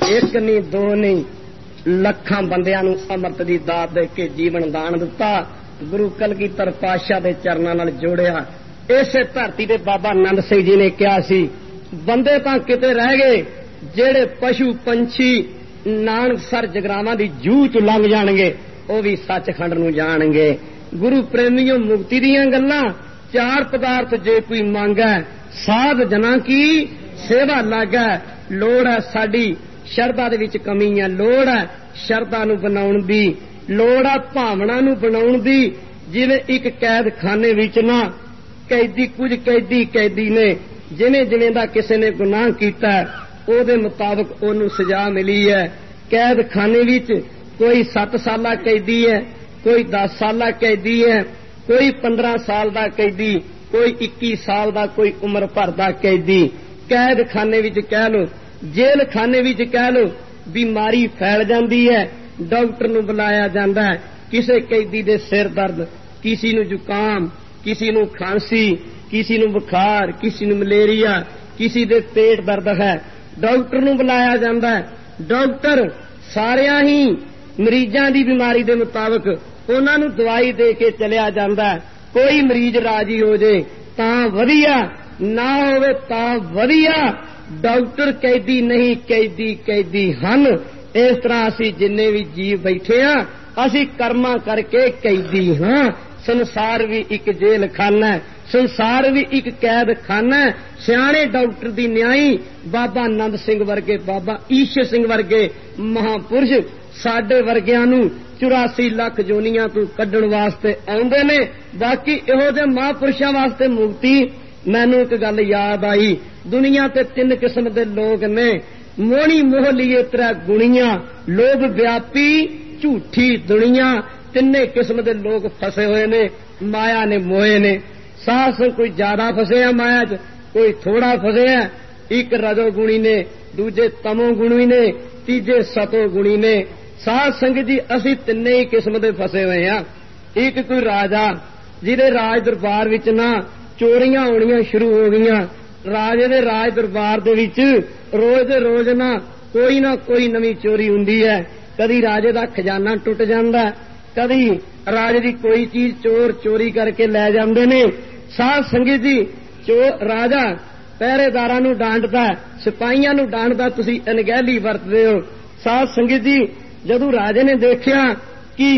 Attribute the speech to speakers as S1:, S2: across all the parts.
S1: एक नहीं दो नहीं ਲੱਖਾਂ ਬੰਦਿਆਂ ਨੂੰ ਅੰਮ੍ਰਿਤ ਦੀ ਦਾਤ ਦੇ ਕੇ ਜੀਵਨ ਦਾਨ ਦਿੱਤਾ। ਗੁਰੂ ਕਲਗੀਧਰ ਪਾਤਸ਼ਾਹ ਦੇ ਚਰਨਾਂ ਨਾਲ ਜੋੜਿਆ। ਇਸੇ ਧਰਤੀ ਦੇ ਬਾਬਾ ਨੰਦ ਸਿੰਘ ਜੀ ਨੇ ਕਿਹਾ ਸੀ, ਬੰਦੇ ਤਾਂ ਕਿਤੇ ਰਹਿ ਗਏ ਜਿਹੜੇ ਪਸ਼ੂ ਪੰਛੀ ਨਾਨਕਸਰ ਜਗਰਾਵਾਂ ਦੀ ਜੂਹ ਚ ਲੰਘ ਜਾਣਗੇ, ਉਹ ਵੀ ਸੱਚਖੰਡ ਨੂੰ ਜਾਣਗੇ। ਗੁਰੂ ਪ੍ਰੇਮੀਓ, ਮੁਕਤੀ ਦੀਆਂ ਗੱਲਾਂ ਚਾਰ ਪਦਾਰਥ ਜੇ ਕੋਈ ਮੰਗੈ, ਸਾਧ ਜਨਾਂ ਕੀ ਸੇਵਾ ਲਾਗੈ। ਲੋੜ ਹੈ ਸਾਡੀ ਸ਼ਰਧਾ ਦੇ ਵਿੱਚ ਕਮੀ ਹੈ, ਲੋੜ ਹੈ ਸ਼ਰਧਾ ਨੂੰ ਬਣਾਉਣ ਦੀ, ਲੋੜ ਹੈ ਭਾਵਨਾ ਨੂੰ ਬਣਾਉਣ ਦੀ। ਜਿਵੇਂ ਇੱਕ ਕੈਦਖਾਨੇ ਵਿੱਚ ਨਾ ਕੈਦੀ, ਕੁਝ ਕੈਦੀ ਨੇ ਜਿਵੇਂ ਦਾ ਕਿਸੇ ਨੇ ਗੁਨਾਹ ਕੀਤਾ ਉਹਦੇ ਮੁਤਾਬਕ ਉਹਨੂੰ ਸਜ਼ਾ ਮਿਲੀ ਹੈ। ਕੈਦਖਾਨੇ ਵਿੱਚ ਕੋਈ 7 ਸਾਲਾ ਕੈਦੀ ਹੈ, ਕੋਈ 10 ਸਾਲਾ ਕੈਦੀ ਹੈ, ਕੋਈ 15 ਸਾਲ ਦਾ ਕੈਦੀ, ਕੋਈ 21 ਸਾਲ ਦਾ, ਕੋਈ ਉਮਰ ਭਰ ਦਾ ਕੈਦੀ। ਕੈਦਖਾਨੇ ਵਿੱਚ ਕਹਿ ਲੋ, ਜੇਲ੍ਹ ਖਾਨੇ ਵਿੱਚ ਕਹਿ ਲੋ, ਬਿਮਾਰੀ ਫੈਲ ਜਾਂਦੀ ਹੈ, ਡਾਕਟਰ ਨੂੰ ਬੁਲਾਇਆ ਜਾਂਦਾ ਹੈ। ਕਿਸੇ ਕੈਦੀ ਦੇ ਸਿਰ ਦਰਦ, ਕਿਸੇ ਨੂੰ ਜ਼ੁਕਾਮ, ਕਿਸੇ ਨੂੰ ਖਾਂਸੀ, ਕਿਸੇ ਨੂੰ ਬੁਖਾਰ, ਕਿਸੇ ਨੂੰ ਮਲੇਰੀਆ, ਕਿਸੇ ਦੇ ਪੇਟ ਦਰਦ ਹੈ, ਡਾਕਟਰ ਨੂੰ ਬੁਲਾਇਆ ਜਾਂਦਾ ਹੈ। ਡਾਕਟਰ ਸਾਰਿਆਂ ਹੀ ਮਰੀਜ਼ਾਂ ਦੀ ਬਿਮਾਰੀ ਦੇ ਮੁਤਾਬਕ ਉਹਨਾਂ ਨੂੰ ਦਵਾਈ ਦੇ ਕੇ ਚਲਿਆ ਜਾਂਦਾ ਹੈ। ਕੋਈ ਮਰੀਜ਼ ਰਾਜੀ ਹੋ ਜੇ ਤਾਂ ਵਧੀਆ, ਨਾ ਹੋਵੇ ਤਾਂ ਵਧੀਆ। ਡਾਕਟਰ ਕੈਦੀ ਨਹੀਂ, ਕੈਦੀ ਹਨ। ਇਸ ਤਰ੍ਹਾਂ ਅਸੀਂ ਜਿੰਨੇ ਵੀ ਜੀਵ ਬੈਠੇ ਹਾਂ, ਅਸੀਂ ਕਰਮਾਂ ਕਰਕੇ ਕੈਦੀ ਹਾਂ। ਸੰਸਾਰ ਵੀ ਇੱਕ ਜੇਲ੍ਹ ਖਾਨਾ ਹੈ, ਸੰਸਾਰ ਵੀ ਇੱਕ ਕੈਦ ਖਾਨਾ ਹੈ। ਸਿਆਣੇ ਡਾਕਟਰ ਦੀ ਨਿਆਈ ਬਾਬਾ ਨੰਦ ਸਿੰਘ ਵਰਗੇ, ਬਾਬਾ ਈਸ਼ਰ ਸਿੰਘ ਵਰਗੇ ਮਹਾਂਪੁਰਸ਼ ਸਾਡੇ ਵਰਗਿਆਂ ਨੂੰ 84 ਲੱਖ ਜੋਨੀਆਂ ਤੋਂ ਕੱਢਣ ਵਾਸਤੇ ਆਉਂਦੇ ਨੇ। ਬਾਕੀ ਇਹੋ ਜਿਹੇ ਮਹਾਂਪੁਰਸ਼ਾਂ ਵਾਸਤੇ ਮੁਕਤੀ। ਮੈਨੂੰ ਇੱਕ ਗੱਲ ਯਾਦ ਆਈ, ਦੁਨੀਆ ਤੇ 3 ਕਿਸਮ ਦੇ ਲੋਕ ਨੇ। ਮੋਹਣੀ ਮੋਹ ਲੀਏ ਤੇਰਾ ਗੁਣੀਆਂ, ਲੋਭ ਵਿਆਪੀ ਝੂਠੀ ਦੁਨੀਆ। 3 ਕਿਸਮ ਦੇ ਲੋਕ ਫਸੇ ਹੋਏ ਨੇ, ਮਾਇਆ ਨੇ ਮੋਏ ਨੇ। ਸਾਧ ਕੋਈ ਜ਼ਿਆਦਾ ਫਸੇ ਆ ਮਾਇਆ 'ਚ, ਕੋਈ ਥੋੜਾ ਫਸੇ ਆ। ਇੱਕ ਰਜੋ ਗੁਣੀ ਨੇ, ਦੂਜੇ ਤਮੋ ਗੁਣੀ ਨੇ, ਤੀਜੇ ਸਤੋ ਗੁਣੀ ਨੇ। ਸਾਧ ਸੰਗਤ ਜੀ, ਅਸੀਂ 3 ਹੀ ਕਿਸਮ ਦੇ ਫਸੇ ਹੋਏ ਆ। ਇੱਕ ਕੋਈ ਰਾਜਾ, ਜਿਹਦੇ ਰਾਜ ਦਰਬਾਰ ਵਿੱਚ ਨਾ ਚੋਰੀਆਂ ਹੋਣੀਆਂ ਸ਼ੁਰੂ ਹੋ ਗਈਆਂ। ਰਾਜੇ ਦੇ ਰਾਜ ਦਰਬਾਰ ਦੇ ਵਿੱਚ ਰੋਜ਼ ਦੇ ਰੋਜ਼ ਨਾ ਕੋਈ ਨਵੀਂ ਚੋਰੀ ਹੁੰਦੀ ਹੈ। ਕਦੀ ਰਾਜੇ ਦਾ ਖਜ਼ਾਨਾ ਟੁੱਟ ਜਾਂਦਾ, ਕਦੀ ਰਾਜੇ ਦੀ ਕੋਈ ਚੀਜ਼ ਚੋਰ ਚੋਰੀ ਕਰਕੇ ਲੈ ਜਾਂਦੇ ਨੇ। ਸਾਧ ਸੰਗਤ ਜੀ, ਰਾਜਾ ਪਹਿਰੇਦਾਰਾਂ ਨੂੰ ਡਾਂਟਦਾ, ਸਿਪਾਹੀਆਂ ਨੂੰ ਡਾਂਟਦਾ, ਤੁਸੀਂ ਅਣਗਹਿਲੀ ਵਰਤਦੇ ਹੋ। ਸਾਧ ਸੰਗਤ ਜੀ, ਜਦੋਂ ਰਾਜੇ ਨੇ ਦੇਖਿਆ ਕਿ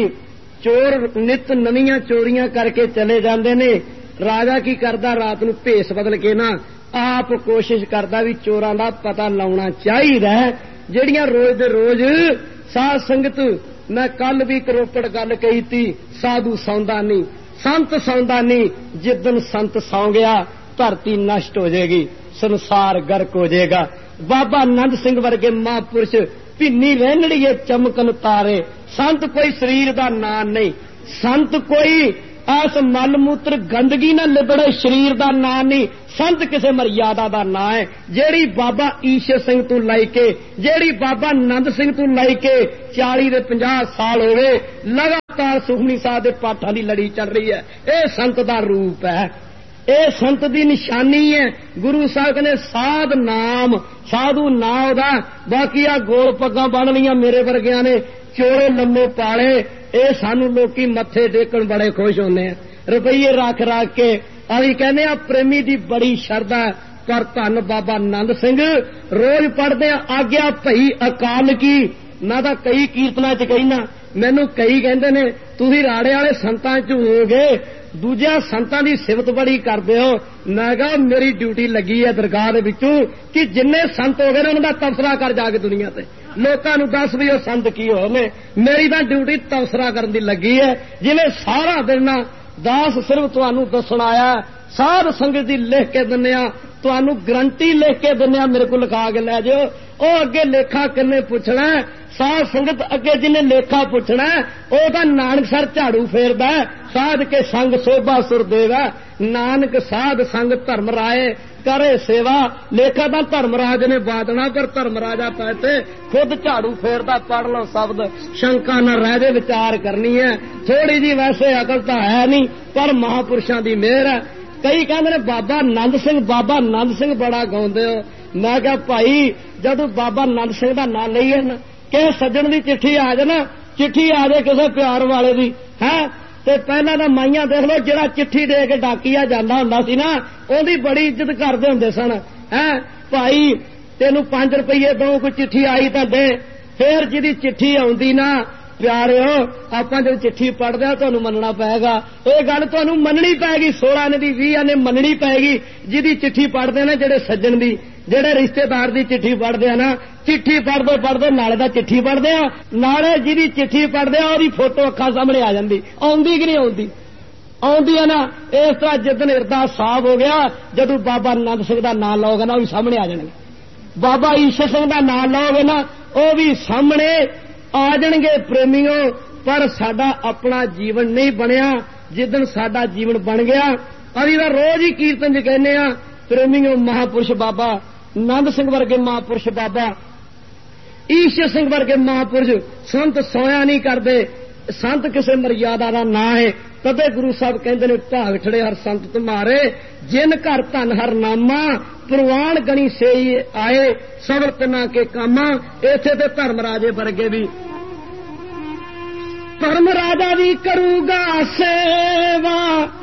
S1: ਚੋਰ ਨਿਤ ਨਵੀਆਂ ਚੋਰੀਆਂ ਕਰਕੇ ਚਲੇ ਜਾਂਦੇ ਨੇ, ਰਾਜਾ ਕੀ ਕਰਦਾ, ਰਾਤ ਨੂੰ ਭੇਸ ਬਦਲ ਕੇ ਨਾ ਆਪ ਕੋਸ਼ਿਸ਼ ਕਰਦਾ ਵੀ ਚੋਰਾਂ ਦਾ ਪਤਾ ਲਾਉਣਾ ਚਾਹੀਦਾ ਹੈ, ਜਿਹੜੀਆਂ ਰੋਜ਼ ਦੇ ਰੋਜ਼। ਸਾਧ ਸੰਗਤ, ਮੈਂ ਕੱਲ ਵੀ ਕਰੋਪੜ ਗੱਲ ਕਹੀ ਤੀ, ਸਾਧੂ ਸੌਂਦਾ ਨਹੀਂ, ਸੰਤ ਸੌਂਦਾ ਨਹੀਂ। ਜਿੱਦਨ ਸੰਤ ਸੌਂ ਗਿਆ ਧਰਤੀ ਨਸ਼ਟ ਹੋ ਜਾਏਗੀ, ਸੰਸਾਰ ਗਰਕ ਹੋ ਜਾਏਗਾ। ਬਾਬਾ ਨੰਦ ਸਿੰਘ ਵਰਗੇ ਮਹਾਂਪੁਰਸ਼ ਭਿੰਨੀ ਰਹਿਣੜੀਏ ਚਮਕਨ ਤਾਰੇ। ਸੰਤ ਕੋਈ ਸਰੀਰ ਦਾ ਨਾਂ ਨਹੀਂ, ਸੰਤ ਕੋਈ ਆਸ ਮਲ ਮੂਤਰ ਗੰਦਗੀ ਨਾਲ ਲਿਬੜੇ ਸਰੀਰ ਦਾ ਨਾਂ ਨਹੀਂ। ਸੰਤ ਕਿਸੇ ਮਰਿਆਦਾ ਦਾ ਨਾਂ ਹੈ। ਜਿਹੜੀ ਬਾਬਾ ਈਸ਼ਰ ਸਿੰਘ ਤੋਂ ਲੈ ਕੇ, ਜਿਹੜੀ ਬਾਬਾ ਨੰਦ ਸਿੰਘ ਤੋਂ ਲੈ ਕੇ 40 ਦੇ 50 ਸਾਲ ਹੋ ਗਏ ਲਗਾਤਾਰ ਸੁਖਮਨੀ ਸਾਹਿਬ ਦੇ ਪਾਠਾਂ ਦੀ ਲੜੀ ਚੱਲ ਰਹੀ ਹੈ। ਇਹ ਸੰਤ ਦਾ ਰੂਪ ਹੈ, ਇਹ ਸੰਤ ਦੀ ਨਿਸ਼ਾਨੀ ਹੈ। ਗੁਰੂ ਸਾਹਿਬ ਕਹਿੰਦੇ ਸਾਧ ਨਾਮ, ਸਾਧੂ ਨਾਂ ਉਹਦਾ। ਬਾਕੀ ਆ ਗੋਲ ਪੱਗਾਂ ਬੰਨ ਲਈਆਂ ਮੇਰੇ ਵਰਗਿਆਂ ਨੇ, ਚੋੜੇ ਲੰਮੇ ਪਾਲੇ, ਇਹ ਸਾਨੂੰ ਲੋਕੀ ਮੱਥੇ ਟੇਕਣ ਬੜੇ ਖੁਸ਼ ਹੁੰਦੇ ਆ, ਰੁਪਈਏ ਰੱਖ ਕੇ। ਅਸੀਂ ਕਹਿੰਦੇ ਆ ਪ੍ਰੇਮੀ ਦੀ ਬੜੀ ਸ਼ਰਧਾ। ਪਰ ਧੰਨ ਬਾਬਾ ਨੰਦ ਸਿੰਘ ਰੋਜ਼ ਪੜ੍ਹਦੇ ਆ ਆਗਿਆ ਭਈ ਅਕਾਲ ਕੀ। ਮੈਂ ਤਾਂ ਕਈ ਕੀਰਤਨਾਂ 'ਚ ਕਹਿਣਾ, ਮੈਨੂੰ ਕਈ ਕਹਿੰਦੇ ਨੇ ਤੁਸੀਂ ਰਾੜੇ ਵਾਲੇ ਸੰਤਾਂ 'ਚ ਹੋਗੇ, ਦੂਜਿਆਂ ਸੰਤਾਂ ਦੀ ਸਿਫਤ ਬੜੀ ਕਰਦੇ ਹੋ। ਮੈਂ ਕਿਹਾ ਮੇਰੀ ਡਿਊਟੀ ਲੱਗੀ ਹੈ ਦਰਗਾਹ ਦੇ ਵਿੱਚੋਂ ਕਿ ਜਿੰਨੇ ਸੰਤ ਹੋ ਗਏ ਨੇ ਉਹਨਾਂ ਦਾ ਤਬਸਰਾ ਕਰ ਜਾ ਕੇ ਦੁਨੀਆ ਤੇ, ਲੋਕਾਂ ਨੂੰ ਦੱਸ ਵੀ ਉਹ ਸੰਤ ਕੀ ਹੋਏ ਨੇ। ਮੇਰੀ ਤਾਂ ਡਿਊਟੀ ਤਬਸਰਾ ਕਰਨ ਦੀ ਲੱਗੀ ਹੈ। ਜਿਵੇਂ ਸਾਰਾ ਦਿਨ ਦਾਸ ਸਿਰਫ ਤੁਹਾਨੂੰ ਦੱਸਣ ਆਇਆ, ਸਾਧ ਸੰਗਤ ਦੀ ਲਿਖ ਕੇ ਦਿੰਦੇ ਆ, ਤੁਹਾਨੂੰ ਗਰੰਟੀ ਲਿਖ ਕੇ ਦਿੰਦੇ ਆ, ਮੇਰੇ ਕੋਲ ਲਿਖਾ ਕੇ ਲੈ ਜਾਓ। ਉਹ ਅੱਗੇ ਲੇਖਾ ਕਿੰਨੇ ਪੁੱਛਣਾ, ਸਾਧ ਸੰਗਤ ਅੱਗੇ ਜਿਹਨੇ ਲੇਖਾ ਪੁੱਛਣਾ ਉਹ ਤਾਂ ਨਾਨਕਸਰ ਝਾੜੂ ਫੇਰਦਾ। ਸਾਧ ਕੇ ਸੰਗ ਸੋਭਾ ਸੁਰ ਦੇਵਾ, ਨਾਨਕ ਸਾਧ ਸੰਗ ਧਰਮ ਰਾਏ ਕਰੇ ਸੇਵਾ। ਲੇਖਾ ਤਾਂ ਧਰਮਰਾਜ ਨੇ ਬਾਦਣਾ, ਪਰ ਧਰਮਰਾਜਾ ਪੈਸੇ ਖੁਦ ਝਾੜੂ ਫੇਰਦਾ। ਪੜ੍ਹ ਲਓ ਸ਼ਬਦ, ਸ਼ੰਕਾ ਨਾ ਰਹਿ ਜੇ, ਵਿਚਾਰ ਕਰਨੀ ਹੈ ਥੋੜੀ ਜੀ। ਵੈਸੇ ਅਕਲ ਤਾਂ ਹੈ ਨਹੀਂ, ਪਰ ਮਹਾਂਪੁਰਸ਼ਾਂ ਦੀ ਮਿਹਰ ਹੈ। ਕਈ ਕਹਿੰਦੇ ਨੇ ਬਾਬਾ ਨੰਦ ਸਿੰਘ, ਬਾਬਾ ਨੰਦ ਸਿੰਘ ਬੜਾ ਗਾਉਂਦੇ ਹੋ। ਮੈਂ ਕਿਹਾ ਭਾਈ जदों बाबा नंद सिंह का नाम लईए ना कि सज्जण की चिट्ठी आ जाए ना, चिट्ठी आ जाए किसी प्यार वाले की है ते पहला तो माइया देख लो जिहड़ा चिट्ठी दे के डाकिया जाता हुंदा सी ना ओदी बड़ी इज्जत करते हुंदे सन है भाई तेनू 5 रुपये दो कोई चिट्ठी आई तो दे। फिर जिहदी चिट्ठी आउंदी ना प्यारिओ आपां जब चिट्ठी पढ़दे आ तुहानू मनना पेगा, ये गल तुहानू मननी पैगी, 16 आने दी 20 आने मननी पैगी। जिहदी चिट्ठी पढ़दे ना जेहड़े सज्जण दी जेहड़े रिश्तेदार दी चिट्ठी पढ़दे आ ना, चिट्ठी पढ़दे पढ़दे नाले दा चिट्ठी पढ़दे आ नाले जिहदी चिट्ठी पढ़दे आ ओदी फोटो अखां सामने आ जांदी, आउंदी कि नहीं आउंदी, आउंदी है ना। इस तरह जिदन हिरदा साफ हो गया जदों बाबा नंद सिंह दा नाम लओगे ना वो भी सामने आ जाणगे, बाबा ईश्वर सिंह दा नाम लओगे ना वो भी सामने आ जाणगे प्रेमियों। पर साडा अपना जीवन नहीं बनया, जिदन साडा जीवन बन गया अभी तो रोज ही कीर्तन च कहने आ प्रेमियों महापुरुष बाबा नंद सिंह वर्गे महापुरुष बाबा ईश्वर सिंह वर्गे महापुरुष संत सोया नहीं करते, संत किसी मर्यादा का ना है। तदे गुरु साहब कहते ने भाग छड़े हर संत तुम्हारे जिन घर धन हर नामा प्रवान गणी से ही आए सबर तना के कामा। इथे ते धर्म राजे वर्गे भी धर्म राजा भी करूगा सेवा